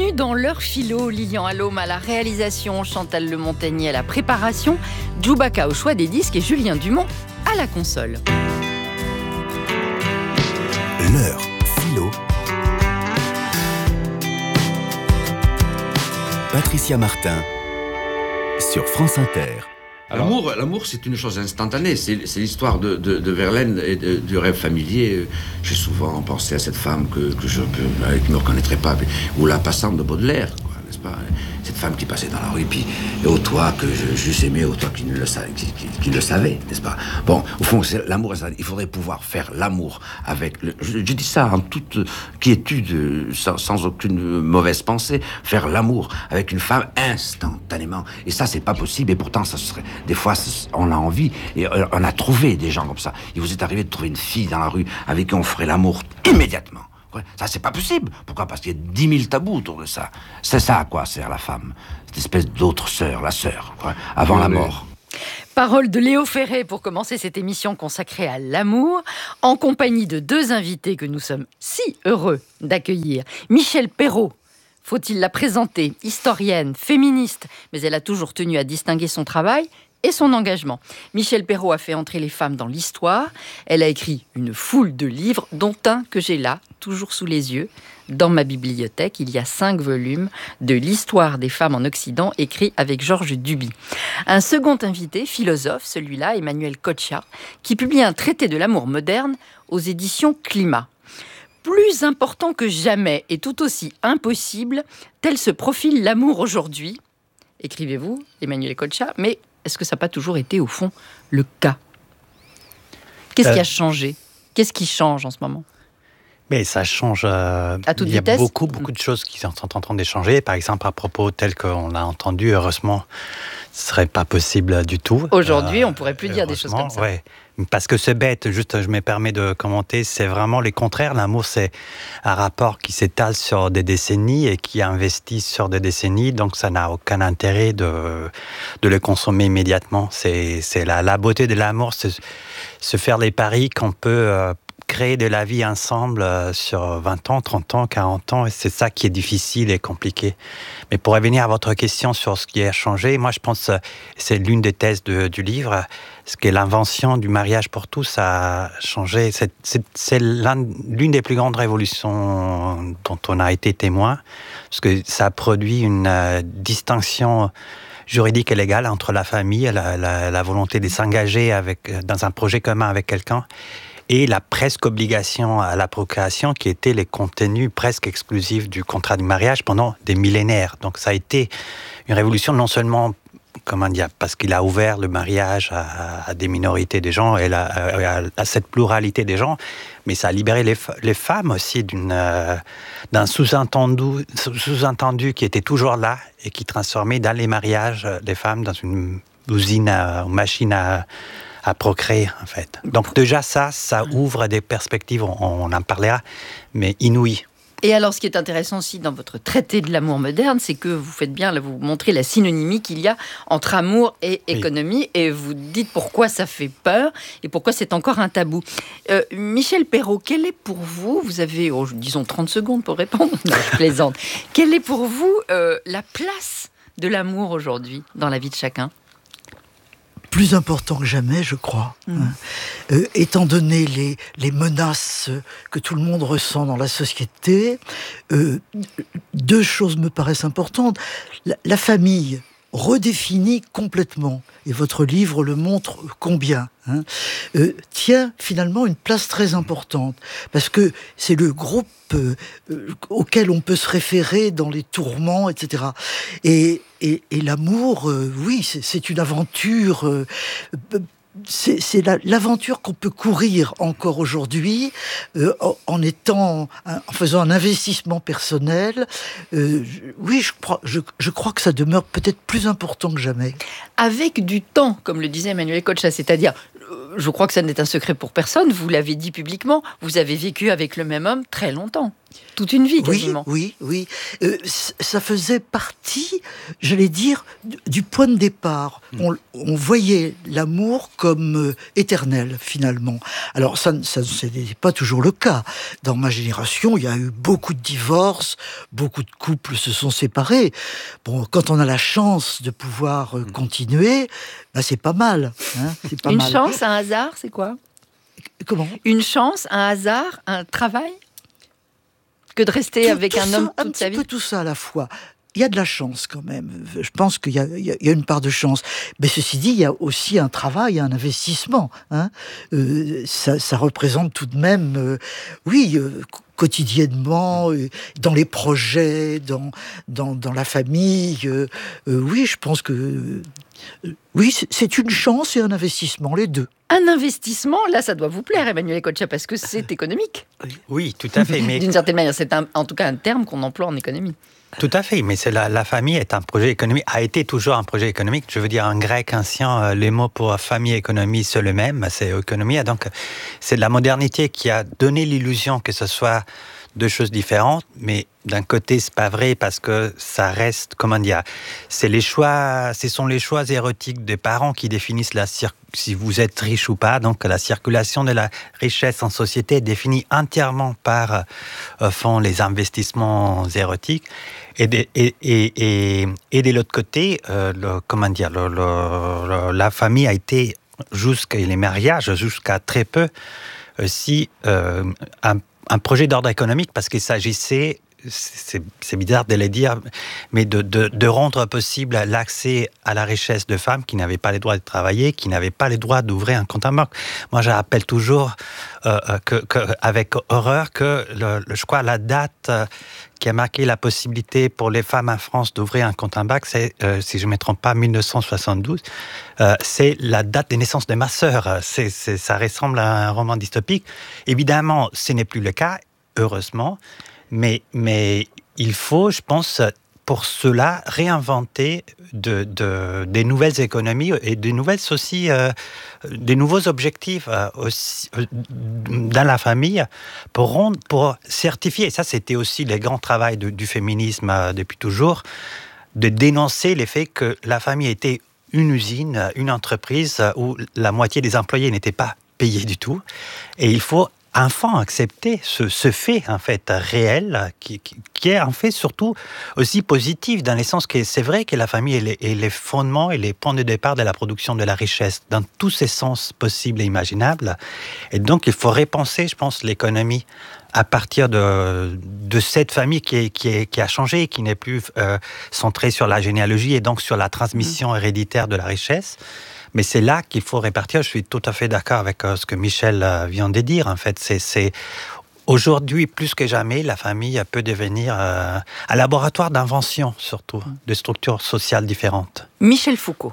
Bienvenue dans l'heure philo. Lilian Allôme à la réalisation, Chantal Lemontagnier à la préparation, Djoubaka au choix des disques et Julien Dumont à la console. L'heure philo. Patricia Martin sur France Inter. L'amour, c'est une chose instantanée. C'est l'histoire de Verlaine et du rêve familier. J'ai souvent pensé à cette femme que je ne me reconnaîtrais pas, ou la passante de Baudelaire, quoi, n'est-ce pas? Cette femme qui passait dans la rue, et au toi que j'eusse aimé, au toi qui le savait, n'est-ce pas? Bon, au fond, c'est l'amour. Il faudrait pouvoir faire l'amour avec. Je dis ça en toute quiétude, sans aucune mauvaise pensée. Faire l'amour avec une femme instantanément. Et ça, c'est pas possible. Et pourtant, ça serait. Des fois, on a envie. Et on a trouvé des gens comme ça. Il vous est arrivé de trouver une fille dans la rue avec qui on ferait l'amour immédiatement. Ouais, ça, c'est pas possible. Pourquoi? Parce qu'il y a 10 000 tabous autour de ça. C'est ça à quoi sert la femme. Cette espèce d'autre sœur, la sœur, quoi, avant la mort. Parole de Léo Ferré pour commencer cette émission consacrée à l'amour, en compagnie de deux invités que nous sommes si heureux d'accueillir. Michèle Perrault, faut-il la présenter? Historienne, féministe, mais elle a toujours tenu à distinguer son travail et son engagement. Michèle Perrault a fait entrer les femmes dans l'histoire. Elle a écrit une foule de livres, dont un que j'ai là, toujours sous les yeux. Dans ma bibliothèque, il y a 5 volumes de l'histoire des femmes en Occident, écrit avec Georges Duby. Un second invité, philosophe, celui-là, Emmanuel Coccia, qui publie un traité de l'amour moderne aux éditions Climat. Plus important que jamais et tout aussi impossible, tel se profile l'amour aujourd'hui. Écrivez-vous, Emmanuel Coccia, mais est-ce que ça n'a pas toujours été, au fond, le cas? Qu'est-ce qui a changé? Qu'est-ce qui change en ce moment? Mais ça change. À toute il y a vitesse. beaucoup de choses qui sont en train d'échanger. Par exemple, à propos tel qu'on l'a entendu, heureusement, ce ne serait pas possible du tout. Aujourd'hui, on ne pourrait plus dire des choses comme ça. Ouais. Parce que c'est bête, juste je me permets de commenter, c'est vraiment le contraire. L'amour, c'est un rapport qui s'étale sur des décennies et qui investit sur des décennies, donc ça n'a aucun intérêt de le consommer immédiatement. C'est la beauté de l'amour, c'est se faire les paris qu'on peut créer de la vie ensemble sur 20 ans, 30 ans, 40 ans, et c'est ça qui est difficile et compliqué. Mais pour revenir à votre question sur ce qui a changé, moi je pense que c'est l'une des thèses du livre, ce que l'invention du mariage pour tous a changé. C'est l'une des plus grandes révolutions dont on a été témoin, parce que ça a produit une distinction juridique et légale entre la famille, la volonté de s'engager dans un projet commun avec quelqu'un, et la presque obligation à la procréation qui était les contenus presque exclusifs du contrat du mariage pendant des millénaires. Donc ça a été une révolution non seulement, parce qu'il a ouvert le mariage à des minorités des gens et à cette pluralité des gens, mais ça a libéré les femmes aussi d'un sous-entendu qui était toujours là et qui transformait dans les mariages les femmes dans une usine, une machine à procréer, en fait. Donc déjà, ça ouvre des perspectives, on en parlera, mais inouïes. Et alors, ce qui est intéressant aussi dans votre traité de l'amour moderne, c'est que vous faites bien, là, vous montrez la synonymie qu'il y a entre amour et économie, et vous dites pourquoi ça fait peur et pourquoi c'est encore un tabou. Michèle Perrault, quelle est pour vous, vous avez, disons 30 secondes pour répondre, non, je plaisante, quelle est pour vous la place de l'amour aujourd'hui dans la vie de chacun? Plus important que jamais, je crois. Étant donné les menaces que tout le monde ressent dans la société, 2 choses me paraissent importantes. La famille redéfinie complètement, et votre livre le montre combien, tient finalement une place très importante, parce que c'est le groupe auquel on peut se référer dans les tourments, etc. Et l'amour, oui, c'est une aventure. C'est l'aventure qu'on peut courir encore aujourd'hui en faisant un investissement personnel. Oui, je crois que ça demeure peut-être plus important que jamais. Avec du temps, comme le disait Emmanuel Coccia, c'est-à-dire je crois que ça n'est un secret pour personne, vous l'avez dit publiquement, vous avez vécu avec le même homme très longtemps, toute une vie quasiment. Oui. Ça faisait partie, j'allais dire, du point de départ. On voyait l'amour comme éternel, finalement. Alors, ça n'est pas toujours le cas. Dans ma génération, il y a eu beaucoup de divorces, beaucoup de couples se sont séparés. Bon, quand on a la chance de pouvoir continuer, ben c'est pas mal. Hein, c'est pas Une mal. chance, un hasard, c'est quoi ? Comment ? Une chance, un hasard, un travail ? Que de rester avec un homme toute sa vie ? Un petit peu tout ça à la fois. Il y a de la chance quand même. Je pense qu'il y a une part de chance. Mais ceci dit, il y a aussi un travail, un investissement. Hein. Ça représente tout de même, quotidiennement, dans les projets, dans la famille. Oui, je pense que... oui, c'est une chance et un investissement, les deux. Un investissement, là, ça doit vous plaire, Emmanuel Ecocha, parce que c'est économique. Oui, tout à fait. Mais d'une certaine manière, c'est en tout cas un terme qu'on emploie en économie. tout à fait, mais la famille est un projet économique, a été toujours un projet économique. Je veux dire, en grec ancien, les mots pour famille et économie, c'est le même, c'est économie. Donc, c'est la modernité qui a donné l'illusion que ce soit deux choses différentes, mais d'un côté, c'est pas vrai parce que ça reste, comment dire, ce sont les choix érotiques des parents qui définissent si vous êtes riche ou pas. Donc, la circulation de la richesse en société est définie entièrement par les investissements érotiques. Et de l'autre côté, la famille a été, les mariages, jusqu'à très peu, aussi un projet d'ordre économique, parce qu'il s'agissait, c'est bizarre de le dire, mais de rendre possible l'accès à la richesse de femmes qui n'avaient pas les droits de travailler, qui n'avaient pas les droits d'ouvrir un compte en banque. Moi, je rappelle toujours avec horreur que je crois la date qui a marqué la possibilité pour les femmes en France d'ouvrir un compte en banque, c'est, si je ne me trompe pas, 1972. C'est la date de naissance de ma sœur. Ça ressemble à un roman dystopique. Évidemment, ce n'est plus le cas, heureusement, mais il faut, je pense, pour cela, réinventer des nouvelles économies et des nouveaux objectifs aussi, dans la famille pour certifier, et ça c'était aussi le grand travail du féminisme depuis toujours, de dénoncer les faits que la famille était une usine, une entreprise où la moitié des employés n'étaient pas payés du tout, et il faut enfin accepter ce fait en fait réel qui est en fait surtout aussi positif dans le sens que c'est vrai que la famille est les fondements et les points de départ de la production de la richesse dans tous ses sens possibles et imaginables, et donc il faut repenser, je pense, l'économie à partir de cette famille qui a changé, qui n'est plus centrée sur la généalogie et donc sur la transmission héréditaire de la richesse. Mais c'est là qu'il faut répartir. Je suis tout à fait d'accord avec ce que Michel vient de dire. En fait, c'est aujourd'hui, plus que jamais, la famille peut devenir un laboratoire d'invention, surtout, de structures sociales différentes. Michel Foucault.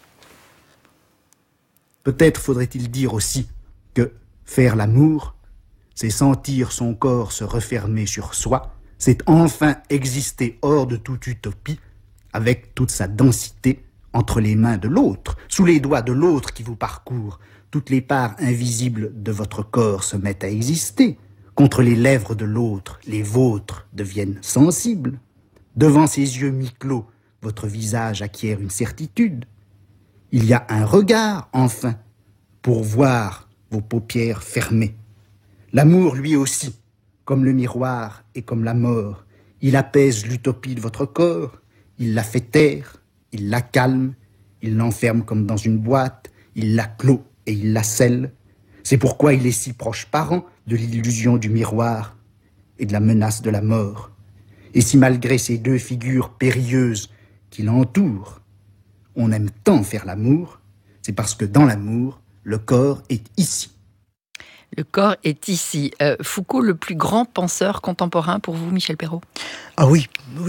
Peut-être faudrait-il dire aussi que faire l'amour, c'est sentir son corps se refermer sur soi, c'est enfin exister hors de toute utopie, avec toute sa densité, entre les mains de l'autre, sous les doigts de l'autre qui vous parcourt. Toutes les parts invisibles de votre corps se mettent à exister. Contre les lèvres de l'autre, les vôtres deviennent sensibles. Devant ses yeux mi-clos, votre visage acquiert une certitude. Il y a un regard, enfin, pour voir vos paupières fermées. L'amour, lui aussi, comme le miroir et comme la mort, il apaise l'utopie de votre corps, il la fait taire, il la calme, il l'enferme comme dans une boîte, il la clôt et il la scelle. C'est pourquoi il est si proche parent de l'illusion du miroir et de la menace de la mort. Et si malgré ces deux figures périlleuses qui l'entourent, on aime tant faire l'amour, c'est parce que dans l'amour, le corps est ici. Le corps est ici. Foucault, le plus grand penseur contemporain pour vous, Michel Perrault ? Ah oui,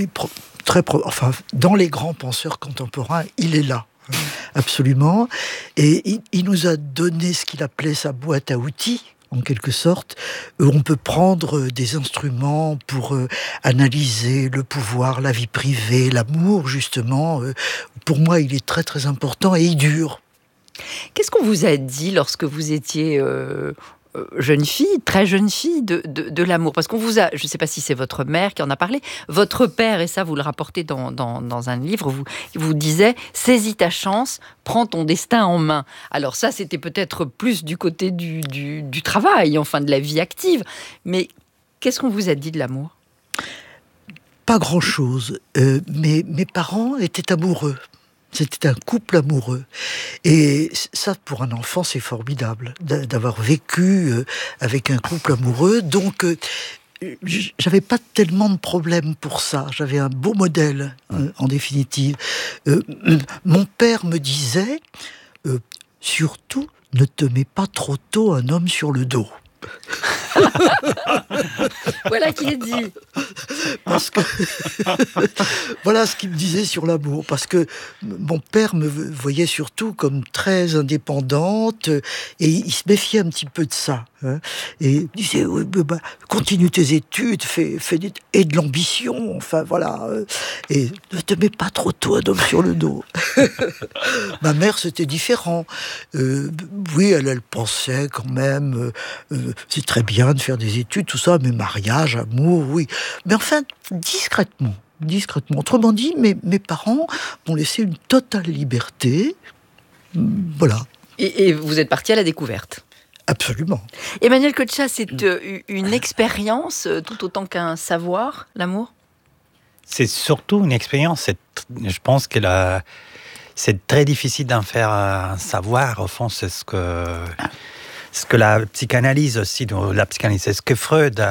dans les grands penseurs contemporains, il est là, absolument. Et il nous a donné ce qu'il appelait sa boîte à outils, en quelque sorte. On peut prendre des instruments pour analyser le pouvoir, la vie privée, l'amour, justement. Pour moi, il est très très important et il dure. Qu'est-ce qu'on vous a dit lorsque vous étiez jeune fille, très jeune fille, de l'amour? Parce qu'on vous a, je ne sais pas si c'est votre mère qui en a parlé, votre père, et ça vous le rapportez dans un livre, vous disait « Saisis ta chance, prends ton destin en main ». Alors ça, c'était peut-être plus du côté du travail, enfin de la vie active. Mais qu'est-ce qu'on vous a dit de l'amour? Pas grand-chose. Mes parents étaient amoureux. C'était un couple amoureux. Et ça, pour un enfant, c'est formidable d'avoir vécu avec un couple amoureux. Donc, j'avais pas tellement de problèmes pour ça. J'avais un beau modèle, en définitive. Mon père me disait, surtout, ne te mets pas trop tôt un homme sur le dos. Voilà qui est dit. Parce que voilà ce qu'il me disait sur l'amour. Parce que mon père me voyait surtout comme très indépendante et il se méfiait un petit peu de ça. Hein. Et il disait oui, continue tes études, fais et de l'ambition. Enfin voilà. Et ne te mets pas trop tôt un homme sur le dos. Ma mère, c'était différent. Oui, elle pensait quand même. C'est très bien de faire des études, tout ça, mais mariage, amour, oui. Mais enfin, discrètement. Autrement dit, mes parents m'ont laissé une totale liberté. Voilà. Et vous êtes parti à la découverte? Absolument. Emmanuel Kocha, c'est une expérience tout autant qu'un savoir, l'amour? C'est surtout une expérience. Je pense que c'est très difficile d'en faire un savoir. Au fond, c'est ce que la psychanalyse aussi, c'est ce que Freud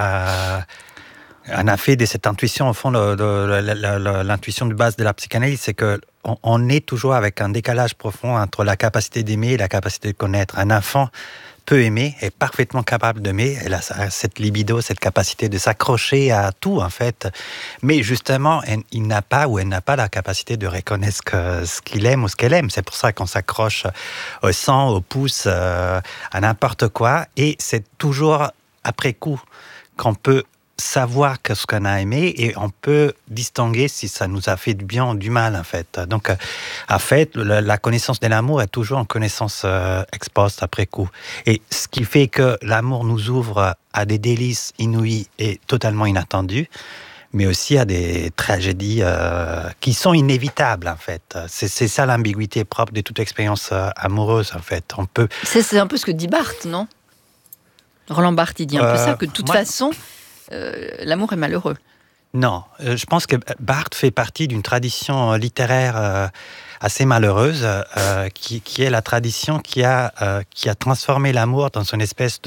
en a fait de cette intuition. Au fond, l'intuition de base de la psychanalyse, c'est qu'on est toujours avec un décalage profond entre la capacité d'aimer et la capacité de connaître. Un enfant peut aimer, est parfaitement capable d'aimer, elle a cette libido, cette capacité de s'accrocher à tout, en fait. Mais justement, il n'a pas ou elle n'a pas la capacité de reconnaître ce qu'il aime ou ce qu'elle aime. C'est pour ça qu'on s'accroche au sang, au pouce, à n'importe quoi. Et c'est toujours après coup qu'on peut savoir ce qu'on a aimé et on peut distinguer si ça nous a fait du bien ou du mal, en fait. Donc, en fait, la connaissance de l'amour est toujours une connaissance ex post, après coup. Et ce qui fait que l'amour nous ouvre à des délices inouïs et totalement inattendus, mais aussi à des tragédies qui sont inévitables, en fait. C'est ça l'ambiguïté propre de toute expérience amoureuse, en fait. C'est un peu ce que dit Barthes, non? Roland Barthes, il dit un peu ça, que de toute façon... l'amour est malheureux. Non, je pense que Barthes fait partie d'une tradition littéraire assez malheureuse, qui est la tradition qui a transformé l'amour dans une espèce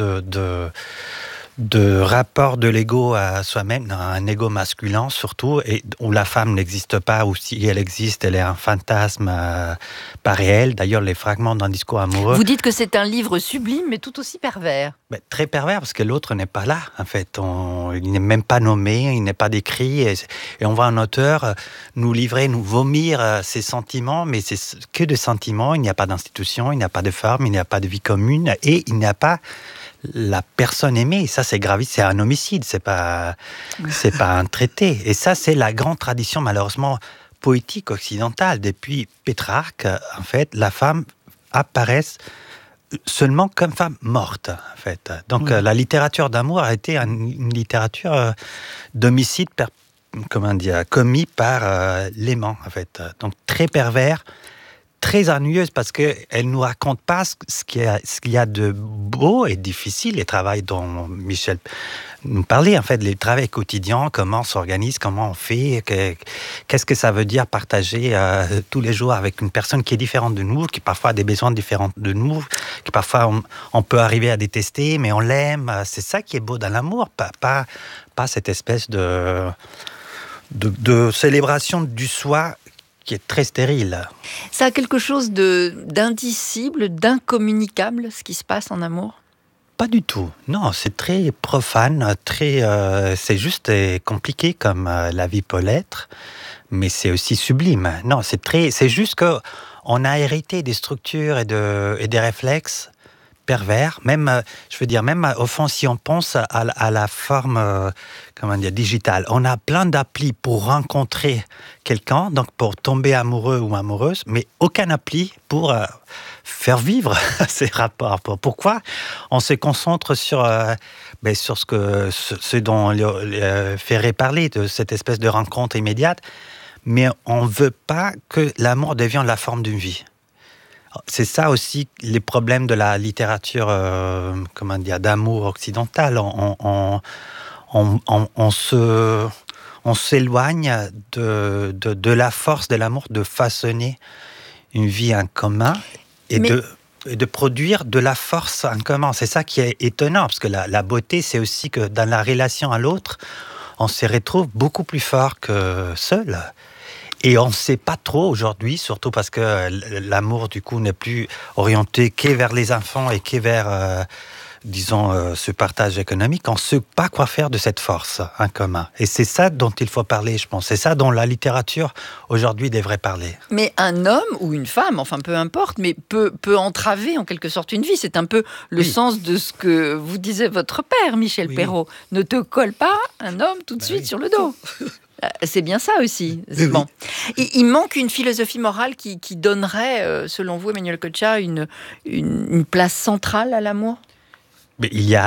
de rapport de l'ego à soi-même, dans un ego masculin surtout, et où la femme n'existe pas, ou si elle existe, elle est un fantasme pas réel. D'ailleurs, les fragments d'un discours amoureux... Vous dites que c'est un livre sublime, mais tout aussi pervers. Très pervers, parce que l'autre n'est pas là, en fait. Il n'est même pas nommé, il n'est pas décrit, et on voit un auteur nous livrer, nous vomir ses sentiments, mais c'est que des sentiments, il n'y a pas d'institution, il n'y a pas de forme, il n'y a pas de vie commune, et il n'y a pas la personne aimée. Ça, c'est gravissime, c'est un homicide, c'est pas un traité. Et ça, c'est la grande tradition, malheureusement, poétique occidentale. Depuis Pétrarque, en fait, la femme apparaît seulement comme femme morte, en fait. Donc, la littérature d'amour a été une littérature d'homicide, commis par l'aimant, en fait. Donc, très pervers, très ennuyeuse, parce qu'elle ne nous raconte pas ce qu'il y a de beau et difficile, les travaux dont Michel nous parlait, en fait, les travaux quotidiens, comment on s'organise, comment on fait, qu'est-ce que ça veut dire partager tous les jours avec une personne qui est différente de nous, qui parfois a des besoins différents de nous, qui parfois on peut arriver à détester, mais on l'aime. C'est ça qui est beau dans l'amour, pas cette espèce de célébration du soi qui est très stérile. Ça a quelque chose d'indicible, d'incommunicable, ce qui se passe en amour? Pas du tout. Non, c'est très profane, c'est juste compliqué comme la vie peut l'être, mais c'est aussi sublime. Non, c'est juste que on a hérité des structures et des réflexes pervers. Même, je veux dire, même au fond, si on pense à la forme, digitale, on a plein d'applis pour rencontrer quelqu'un, donc pour tomber amoureux ou amoureuse, mais aucun appli pour faire vivre ces rapports. Pourquoi on se concentre sur ce dont Ferré parlait, de cette espèce de rencontre immédiate, mais on ne veut pas que l'amour devienne la forme d'une vie. C'est ça aussi les problèmes de la littérature d'amour occidentale. On s'éloigne de la force de l'amour de façonner une vie en commun et de produire de la force en commun. C'est ça qui est étonnant, parce que la beauté, c'est aussi que dans la relation à l'autre, on se retrouve beaucoup plus fort que seul. Et on ne sait pas trop aujourd'hui, surtout parce que l'amour, du coup, n'est plus orienté que vers les enfants et que vers, ce partage économique. On ne sait pas quoi faire de cette force en commun. Et c'est ça dont il faut parler, je pense. C'est ça dont la littérature, aujourd'hui, devrait parler. Mais un homme ou une femme, enfin peu importe, mais peut entraver en quelque sorte une vie. C'est un peu le sens de ce que vous disait votre père, Michel Perrault. Ne te colle pas un homme tout de suite sur le dos. C'est bien ça aussi. Bon. Il manque une philosophie morale qui donnerait, selon vous, Emmanuel Kocha, une place centrale à l'amour ? Mais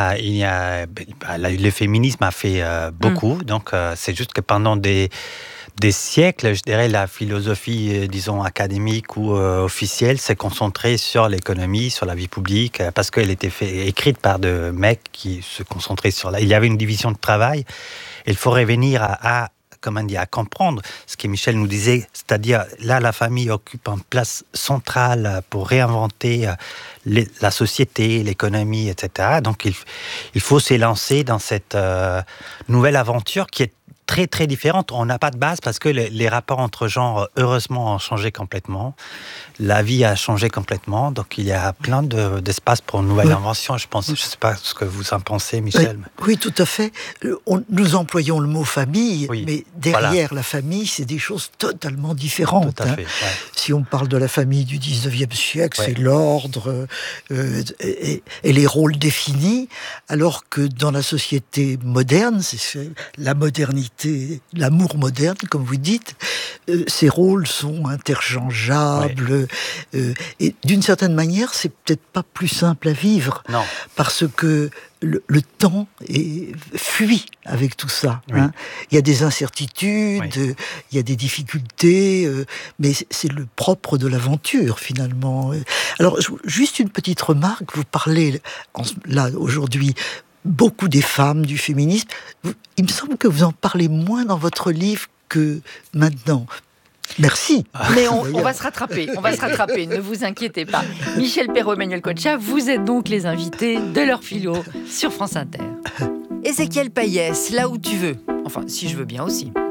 le féminisme a fait beaucoup. Donc, c'est juste que pendant des siècles, je dirais, la philosophie, académique ou officielle s'est concentrée sur l'économie, sur la vie publique, parce qu'elle était écrite par des mecs qui se concentraient sur il y avait une division de travail. Il faut revenir à comprendre ce que Michel nous disait, c'est-à-dire là, la famille occupe une place centrale pour réinventer la société, l'économie, etc. Donc, il faut s'élancer dans cette nouvelle aventure qui est très, très différente. On n'a pas de base parce que les rapports entre genres, heureusement, ont changé complètement. La vie a changé complètement. Donc, il y a plein d'espace pour une nouvelle invention, je pense. Je ne sais pas ce que vous en pensez, Michel. Oui, tout à fait. Nous employons le mot famille, mais derrière la famille, c'est des choses totalement différentes. Tout à fait, Si on parle de la famille du 19e siècle, c'est l'ordre et les rôles définis, alors que dans la société moderne, c'est la modernité, l'amour moderne, comme vous dites, ces rôles sont interchangeables. Et d'une certaine manière, c'est peut-être pas plus simple à vivre. Non. Parce que le temps fuit avec tout ça. Hein. Il y a des incertitudes, il y a des difficultés, mais c'est le propre de l'aventure, finalement. Alors, juste une petite remarque. Vous parlez, là, aujourd'hui, beaucoup des femmes, du féminisme. Il me semble que vous en parlez moins dans votre livre que maintenant. Merci. Mais on va se rattraper, ne vous inquiétez pas. Michel Perrault, Emmanuel Kocha, vous êtes donc les invités de L'Heure Philo sur France Inter. Ézéchiel Payès, là où tu veux. Enfin, si je veux bien aussi.